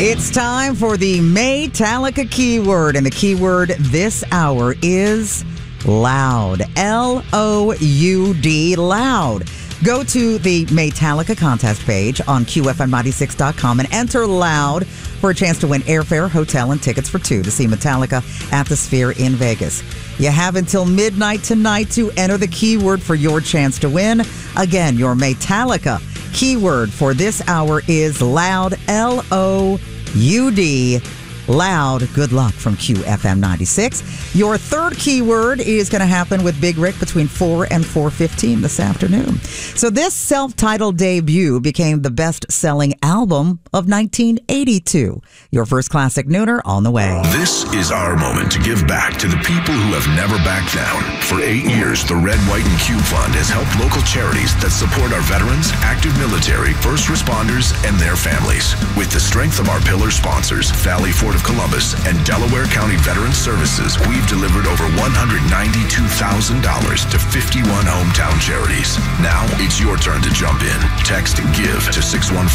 It's time for the Maytalica keyword, and the keyword this hour is loud. L-O-U-D, loud. Go to the Maytalica contest page on QFM96.com and enter loud for a chance to win airfare, hotel, and tickets for two to see Metallica at the Sphere in Vegas. You have until midnight tonight to enter the keyword for your chance to win. Again, your Maytalica keyword for this hour is loud, L-O-U-D, loud. Good luck from QFM 96. Your third keyword is going to happen with Big Rick between 4 and 4:15 this afternoon. So this self-titled debut became the best-selling album of 1982. Your first classic nooner on the way. This is our moment to give back to the people who have never backed down. For 8 years, the Red, White, and Q Fund has helped local charities that support our veterans, active military, first responders, and their families. With the strength of our pillar sponsors, Valley Ford of Columbus and Delaware County Veterans Services, we've delivered over $192,000 to 51 hometown charities. Now it's your turn to jump in. Text GIVE to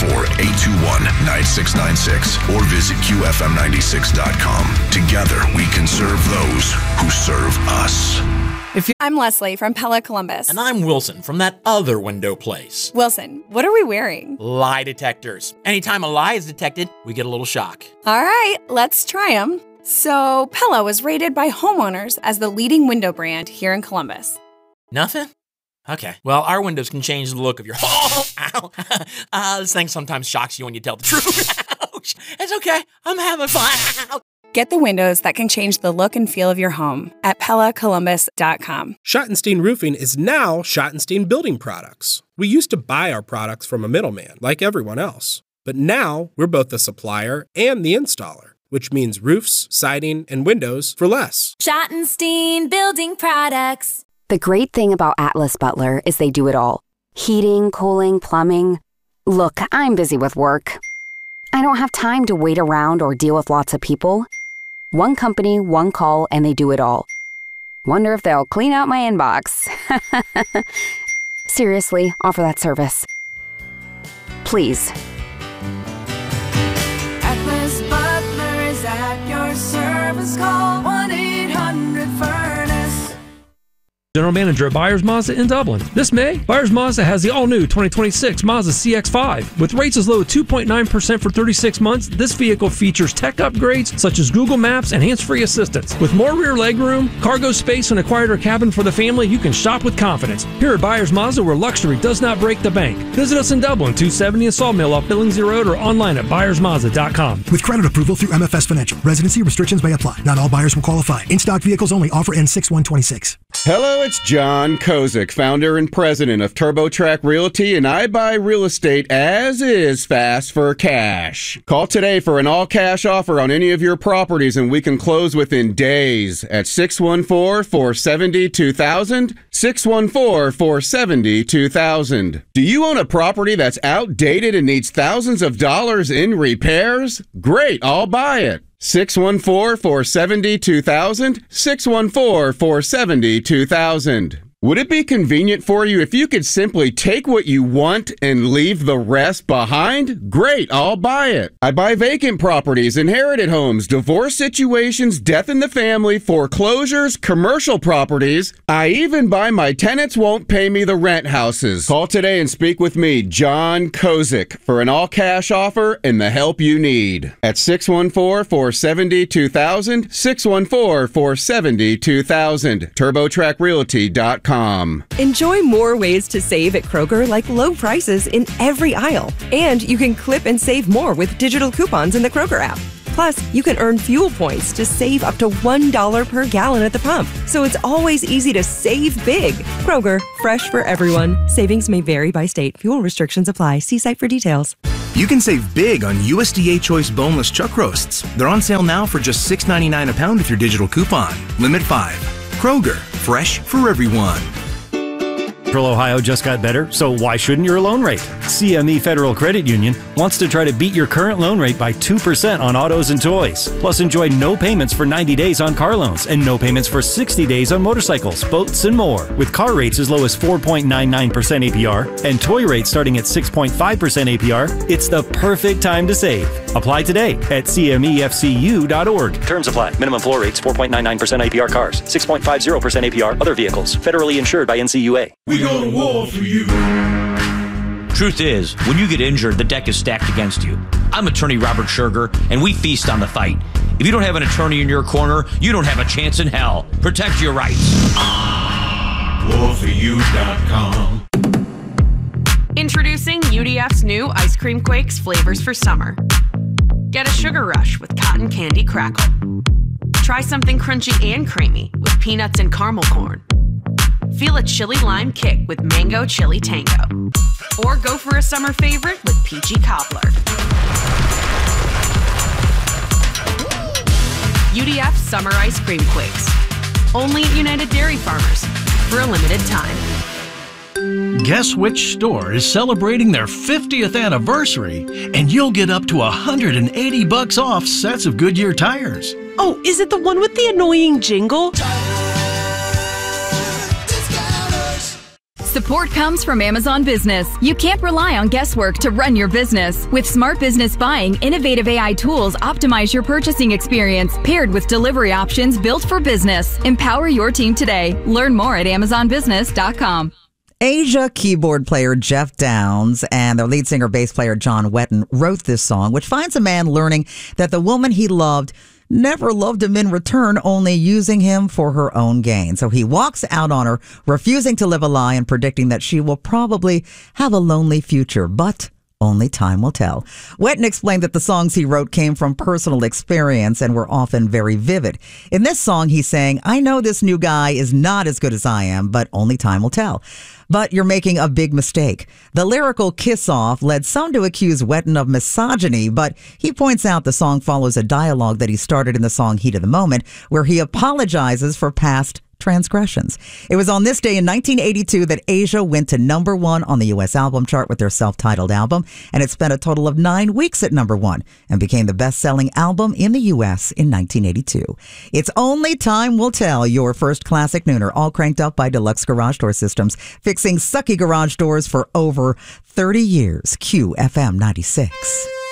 614-821-9696 or visit QFM96.com. Together we can serve those who serve us. I'm Leslie from Pella Columbus. And I'm Wilson from that other window place. Wilson, what are we wearing? Lie detectors. Anytime a lie is detected, we get a little shock. All right, let's try them. So, Pella was rated by homeowners as the leading window brand here in Columbus. Nothing? Okay. Well, our windows can change the look of your home. Ow. This thing sometimes shocks you when you tell the truth. Ouch. It's okay. I'm having fun. Get the windows that can change the look and feel of your home at PellaColumbus.com. Schottenstein Roofing is now Schottenstein Building Products. We used to buy our products from a middleman, like everyone else. But now we're both the supplier and the installer, which means roofs, siding, and windows for less. Schottenstein Building Products. The great thing about Atlas Butler is they do it all. Heating, cooling, plumbing. Look, I'm busy with work. I don't have time to wait around or deal with lots of people. One company, one call, and they do it all. Wonder if they'll clean out my inbox. Seriously, offer that service. Please. Atlas Butler is at your service. Call 1-800-FURNACE. General Manager at Byers Mazda in Dublin. This May, Byers Mazda has the all-new 2026 Mazda CX-5. With rates as low as 2.9% for 36 months, this vehicle features tech upgrades such as Google Maps and hands-free assistance. With more rear legroom, cargo space, and a quieter cabin for the family, you can shop with confidence. Here at Byers Mazda, where luxury does not break the bank. Visit us in Dublin, 270 in Sawmill off Billingsley Road, or online at byersmazda.com. With credit approval through MFS Financial. Residency restrictions may apply. Not all buyers will qualify. In-stock vehicles only. Offer ends 6/126. Hello, it's John Kozik, founder and president of TurboTrack Realty, and I buy real estate as is, fast for cash. Call today for an all-cash offer on any of your properties, and we can close within days at 614-470-2000, 614-470-2000. Do you own a property that's outdated and needs thousands of dollars in repairs? Great, I'll buy it. 614-470-2000, 614-470-2000. Would it be convenient for you if you could simply take what you want and leave the rest behind? Great, I'll buy it. I buy vacant properties, inherited homes, divorce situations, death in the family, foreclosures, commercial properties. I even buy my tenants won't pay me the rent houses. Call today and speak with me, John Kozik, for an all-cash offer and the help you need. At 614-470-2000, 614-470-2000, TurboTrackRealty.com. Enjoy more ways to save at Kroger, like low prices in every aisle. And you can clip and save more with digital coupons in the Kroger app. Plus, you can earn fuel points to save up to $1 per gallon at the pump. So it's always easy to save big. Kroger, fresh for everyone. Savings may vary by state. Fuel restrictions apply. See site for details. You can save big on USDA Choice boneless chuck roasts. They're on sale now for just $6.99 a pound with your digital coupon. Limit 5. Kroger, fresh for everyone. Ohio just got better, so why shouldn't your loan rate? CME Federal Credit Union wants to try to beat your current loan rate by 2% on autos and toys. Plus, enjoy no payments for 90 days on car loans and no payments for 60 days on motorcycles, boats, and more. With car rates as low as 4.99% APR and toy rates starting at 6.5% APR, it's the perfect time to save. Apply today at cmefcu.org. Terms apply. Minimum floor rates 4.99% APR cars, 6.50% APR other vehicles. Federally insured by NCUA. We go to war for you. Truth is, when you get injured, the deck is stacked against you. I'm attorney Robert Scherger, and we feast on the fight. If you don't have an attorney in your corner, you don't have a chance in hell. Protect your rights. WarForYou.com. Introducing UDF's new Ice Cream Quakes flavors for summer. Get a sugar rush with cotton candy crackle. Try something crunchy and creamy with peanuts and caramel corn. Feel a chili lime kick with mango chili tango. Or go for a summer favorite with peachy cobbler. UDF Summer Ice Cream Quakes. Only at United Dairy Farmers for a limited time. Guess which store is celebrating their 50th anniversary, and you'll get up to $180 off sets of Goodyear tires. Oh, is it the one with the annoying jingle? Support comes from Amazon Business. You can't rely on guesswork to run your business. With Smart Business Buying, innovative AI tools optimize your purchasing experience, paired with delivery options built for business. Empower your team today. Learn more at AmazonBusiness.com. Asia keyboard player Jeff Downs and their lead singer bass player John Wetton wrote this song, which finds a man learning that the woman he loved never loved him in return, only using him for her own gain. So he walks out on her, refusing to live a lie and predicting that she will probably have a lonely future, but only time will tell. Wetton explained that the songs he wrote came from personal experience and were often very vivid. In this song, he's saying, I know this new guy is not as good as I am, but only time will tell. But you're making a big mistake. The lyrical kiss-off led some to accuse Wetton of misogyny, but he points out the song follows a dialogue that he started in the song Heat of the Moment, where he apologizes for past transgressions. It was on this day in 1982 that Asia went to number one on the U.S. album chart with their self-titled album, and it spent a total of 9 weeks at number one and became the best-selling album in the U.S. in 1982. It's Only Time Will Tell, your first classic nooner, all cranked up by Deluxe Garage Door Systems, fixing sucky garage doors for over 30 years. QFM 96.